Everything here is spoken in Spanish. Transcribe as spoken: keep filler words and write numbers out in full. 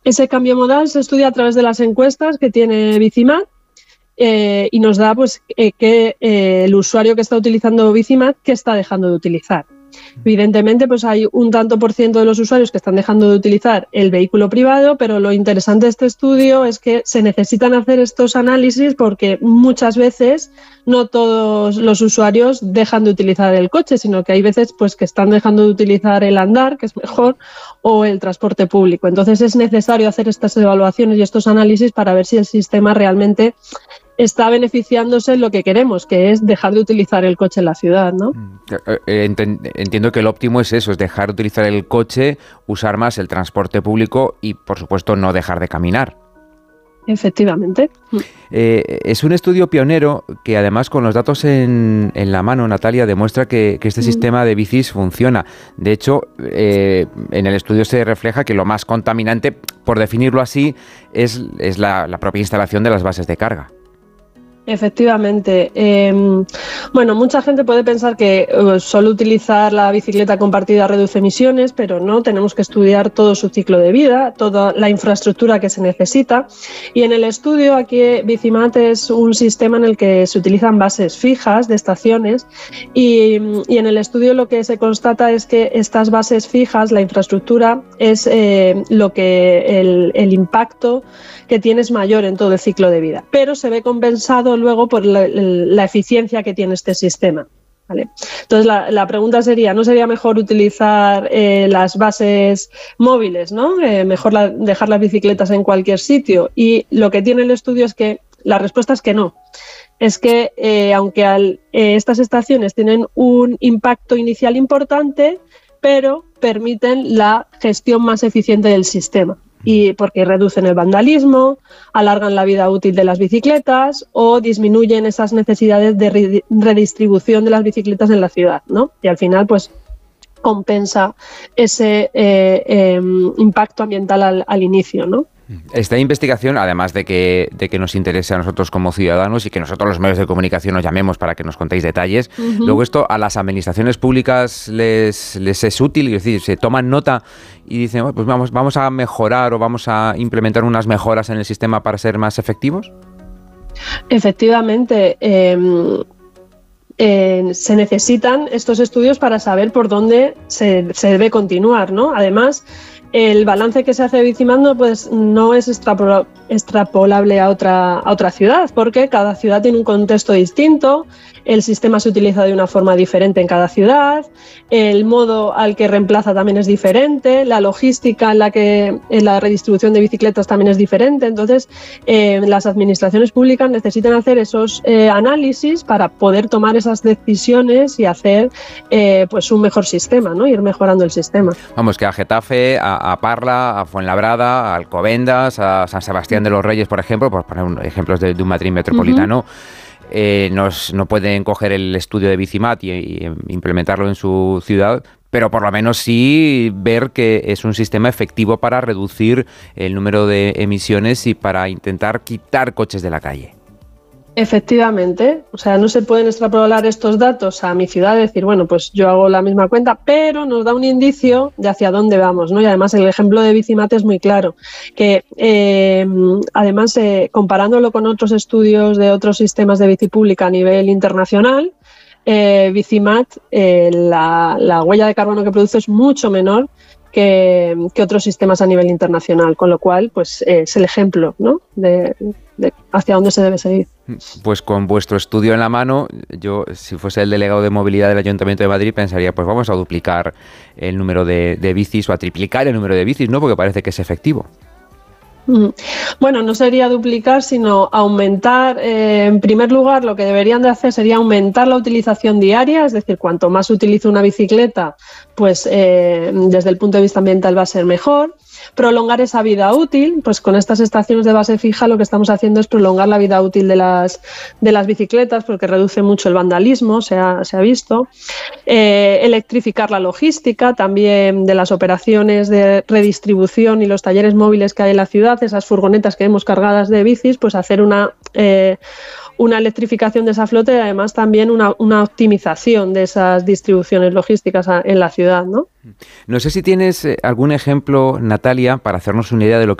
Ese cambio modal se estudia a través de las encuestas que tiene Bicimat eh, y nos da pues, eh, que eh, el usuario que está utilizando Bicimat, ¿qué está dejando de utilizar? Evidentemente, pues hay un tanto por ciento de los usuarios que están dejando de utilizar el vehículo privado, pero lo interesante de este estudio es que se necesitan hacer estos análisis porque muchas veces no todos los usuarios dejan de utilizar el coche, sino que hay veces pues, que están dejando de utilizar el andar, que es mejor, o el transporte público. Entonces es necesario hacer estas evaluaciones y estos análisis para ver si el sistema realmente está beneficiándose en lo que queremos, que es dejar de utilizar el coche en la ciudad, ¿no? Entiendo que el óptimo es eso, es dejar de utilizar el coche, usar más el transporte público y, por supuesto, no dejar de caminar. Efectivamente. Eh, es un estudio pionero que, además, con los datos en, en la mano, Natalia, demuestra que, que este mm. sistema de bicis funciona. De hecho, eh, en el estudio se refleja que lo más contaminante, por definirlo así, es, es la, la propia instalación de las bases de carga. Efectivamente. Eh, bueno, mucha gente puede pensar que uh, solo utilizar la bicicleta compartida reduce emisiones, pero no, tenemos que estudiar todo su ciclo de vida, toda la infraestructura que se necesita. Y en el estudio aquí Bicimat es un sistema en el que se utilizan bases fijas de estaciones y, y en el estudio lo que se constata es que estas bases fijas, la infraestructura, es eh, lo que el, el impacto que tiene es mayor en todo el ciclo de vida, pero se ve compensado luego por la, la eficiencia que tiene este sistema, ¿vale? Entonces la, la pregunta sería, ¿no sería mejor utilizar eh, las bases móviles, ¿no? Eh, mejor la, dejar las bicicletas en cualquier sitio? Y lo que tiene el estudio es que la respuesta es que no. Es que eh, aunque al, eh, estas estaciones tienen un impacto inicial importante, pero permiten la gestión más eficiente del sistema. Y porque reducen el vandalismo, alargan la vida útil de las bicicletas o disminuyen esas necesidades de re- redistribución de las bicicletas en la ciudad, ¿no? Y al final, pues, compensa ese eh, eh, impacto ambiental al, al inicio, ¿no? Esta investigación, además de que, de que nos interese a nosotros como ciudadanos y que nosotros los medios de comunicación nos llamemos para que nos contéis detalles, uh-huh. luego esto a las administraciones públicas les, les es útil, es decir, se toman nota y dicen, oh, pues vamos, vamos a mejorar o vamos a implementar unas mejoras en el sistema para ser más efectivos. Efectivamente, eh, eh, se necesitan estos estudios para saber por dónde se, se debe continuar, ¿no? Además, el balance que se hace de Bicimat pues, no es extrapola- extrapolable a otra, a otra ciudad, porque cada ciudad tiene un contexto distinto, el sistema se utiliza de una forma diferente en cada ciudad, el modo al que reemplaza también es diferente, la logística en la que en la redistribución de bicicletas también es diferente. Entonces, eh, las administraciones públicas necesitan hacer esos eh, análisis para poder tomar esas decisiones y hacer eh, pues un mejor sistema, ¿no? Ir mejorando el sistema. Vamos, que a Getafe, a, a Parla, a Fuenlabrada, a Alcobendas, a San Sebastián de los Reyes, por ejemplo, por poner un, ejemplos de, de un Madrid metropolitano, uh-huh. Eh, nos, no pueden coger el estudio de Bicimat y, y implementarlo en su ciudad, pero por lo menos sí ver que es un sistema efectivo para reducir el número de emisiones y para intentar quitar coches de la calle. Efectivamente, o sea, no se pueden extrapolar estos datos a mi ciudad y decir, bueno, pues yo hago la misma cuenta, pero nos da un indicio de hacia dónde vamos, ¿no? Y además el ejemplo de Bicimat es muy claro, que eh, además eh, comparándolo con otros estudios de otros sistemas de bici pública a nivel internacional, eh, Bicimat, eh, la, la huella de carbono que produce es mucho menor que, que otros sistemas a nivel internacional, con lo cual pues eh, es el ejemplo, ¿no? de, de hacia dónde se debe seguir. Pues con vuestro estudio en la mano, yo, si fuese el delegado de movilidad del Ayuntamiento de Madrid, pensaría, pues vamos a duplicar el número de, de bicis o a triplicar el número de bicis, ¿no? Porque parece que es efectivo. Bueno, no sería duplicar, sino aumentar. Eh, en primer lugar, lo que deberían de hacer sería aumentar la utilización diaria, es decir, cuanto más utilice una bicicleta, pues eh, desde el punto de vista ambiental va a ser mejor. Prolongar esa vida útil, pues con estas estaciones de base fija lo que estamos haciendo es prolongar la vida útil de las, de las bicicletas porque reduce mucho el vandalismo, se ha, se ha visto. Eh, electrificar la logística también de las operaciones de redistribución y los talleres móviles que hay en la ciudad, esas furgonetas que vemos cargadas de bicis, pues hacer una... Eh, una electrificación de esa flota y además también una, una optimización de esas distribuciones logísticas a, en la ciudad, ¿no? No sé si tienes algún ejemplo, Natalia, para hacernos una idea de lo